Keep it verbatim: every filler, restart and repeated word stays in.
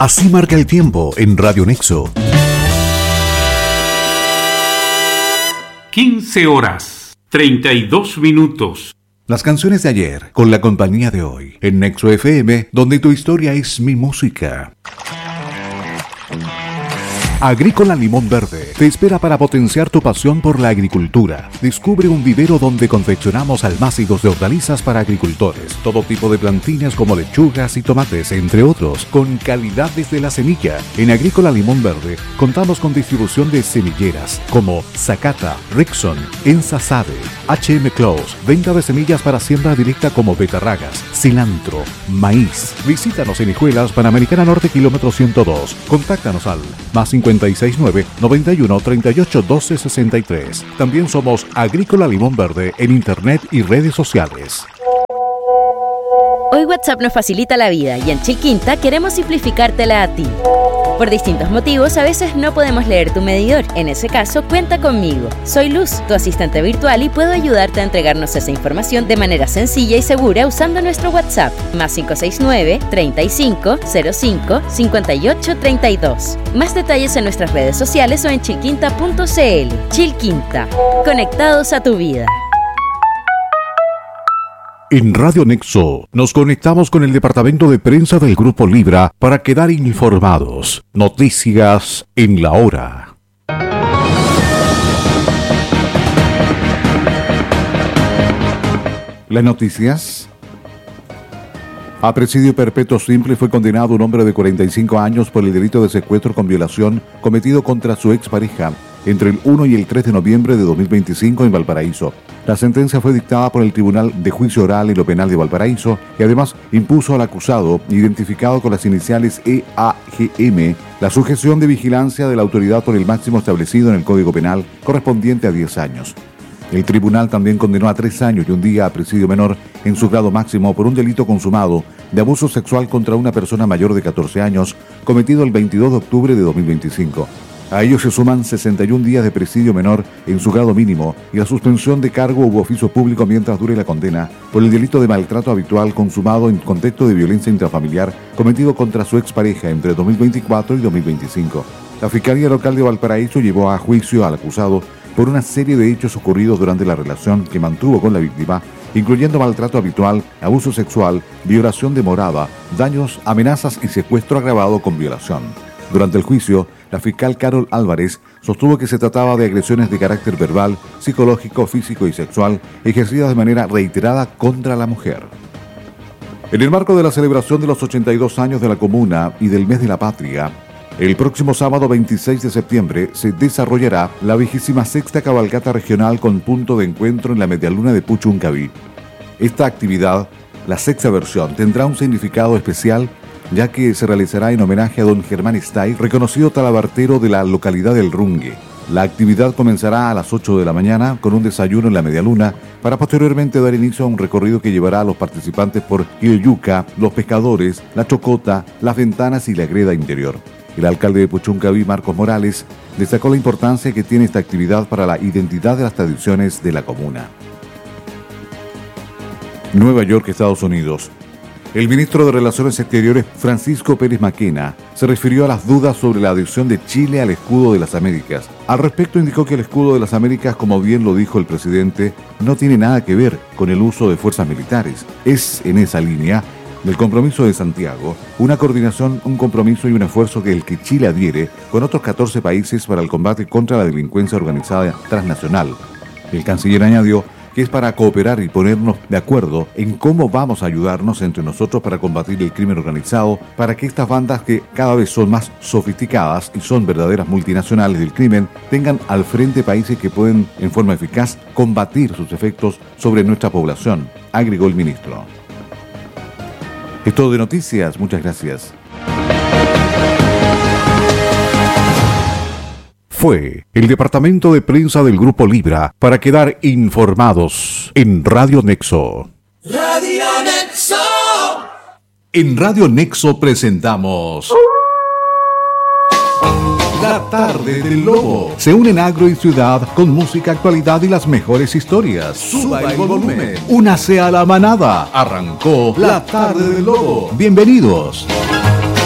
Así marca el tiempo en Radio Nexo. quince horas, treinta y dos minutos. Las canciones de ayer con la compañía de hoy en Nexo F M, donde tu historia es mi música. Agrícola Limón Verde te espera para potenciar tu pasión por la agricultura. Descubre un vivero donde confeccionamos almácigos de hortalizas para agricultores, todo tipo de plantines como lechugas y tomates, entre otros, con calidad desde la semilla. En Agrícola Limón Verde contamos con distribución de semilleras como Zacata, Rickson, Ensasade, H M Close, venta de semillas para siembra directa como betarragas, cilantro, maíz. Visítanos en Hijuelas, Panamericana Norte, kilómetro ciento dos. Contáctanos al más cincuenta y seis nueve, noventa y uno, treinta y ocho, doce, sesenta y tres. También somos Agrícola Limón Verde en internet y redes sociales. Hoy WhatsApp nos facilita la vida y en Chilquinta queremos simplificártela a ti. Por distintos motivos, a veces no podemos leer tu medidor. En ese caso, cuenta conmigo. Soy Luz, tu asistente virtual, y puedo ayudarte a entregarnos esa información de manera sencilla y segura usando nuestro WhatsApp, más cinco seis nueve, treinta y cinco, cero cinco, cincuenta y ocho, treinta y dos. Más detalles en nuestras redes sociales o en chilquinta punto c l. Chilquinta, conectados a tu vida. En Radio Nexo nos conectamos con el departamento de prensa del Grupo Libra para quedar informados. Noticias en la hora. Las noticias. A presidio perpetuo simple fue condenado un hombre de cuarenta y cinco años por el delito de secuestro con violación cometido contra su expareja entre el uno y el tres de noviembre de dos mil veinticinco en Valparaíso. La sentencia fue dictada por el Tribunal de Juicio Oral y lo Penal de Valparaíso y además impuso al acusado, identificado con las iniciales E A G M, la sujeción de vigilancia de la autoridad por el máximo establecido en el Código Penal, correspondiente a diez años. El tribunal también condenó a tres años y un día a presidio menor en su grado máximo por un delito consumado de abuso sexual contra una persona mayor de catorce años, cometido el veintidós de octubre de dos mil veinticinco. A ellos se suman sesenta y un días de presidio menor en su grado mínimo y la suspensión de cargo u oficio público mientras dure la condena por el delito de maltrato habitual consumado en contexto de violencia intrafamiliar cometido contra su expareja entre dos mil veinticuatro y dos mil veinticinco. La Fiscalía Local de Valparaíso llevó a juicio al acusado por una serie de hechos ocurridos durante la relación que mantuvo con la víctima, incluyendo maltrato habitual, abuso sexual, violación de morada, daños, amenazas y secuestro agravado con violación. Durante el juicio, la fiscal Carol Álvarez sostuvo que se trataba de agresiones de carácter verbal, psicológico, físico y sexual ejercidas de manera reiterada contra la mujer. En el marco de la celebración de los ochenta y dos años de la Comuna y del Mes de la Patria, el próximo sábado veintiséis de septiembre se desarrollará la vigésima sexta cabalgata regional con punto de encuentro en la medialuna de Puchuncaví. Esta actividad, la sexta versión, tendrá un significado especial ya que se realizará en homenaje a don Germán Stay, reconocido talabartero de la localidad del Rungue. La actividad comenzará a las ocho de la mañana con un desayuno en la medialuna para posteriormente dar inicio a un recorrido que llevará a los participantes por Quilluca, Los Pescadores, La Chocota, Las Ventanas y la Greda Interior. El alcalde de Puchuncaví, Marcos Morales, destacó la importancia que tiene esta actividad para la identidad de las tradiciones de la comuna. Nueva York, Estados Unidos. El ministro de Relaciones Exteriores, Francisco Pérez Maquena, se refirió a las dudas sobre la adhesión de Chile al escudo de las Américas. Al respecto indicó que el escudo de las Américas, como bien lo dijo el presidente, no tiene nada que ver con el uso de fuerzas militares. Es en esa línea del compromiso de Santiago, una coordinación, un compromiso y un esfuerzo que el que Chile adhiere con otros catorce países para el combate contra la delincuencia organizada transnacional. El canciller añadió que es para cooperar y ponernos de acuerdo en cómo vamos a ayudarnos entre nosotros para combatir el crimen organizado, para que estas bandas que cada vez son más sofisticadas y son verdaderas multinacionales del crimen, tengan al frente países que pueden en forma eficaz combatir sus efectos sobre nuestra población, agregó el ministro. Es todo de noticias, muchas gracias. Fue el departamento de prensa del Grupo Libra para quedar informados en Radio Nexo. Radio Nexo. En Radio Nexo presentamos La Tarde del Lobo. Se unen agro y ciudad con música, actualidad y las mejores historias. Suba el volumen. Únase a la manada. Arrancó La Tarde del Lobo. Bienvenidos.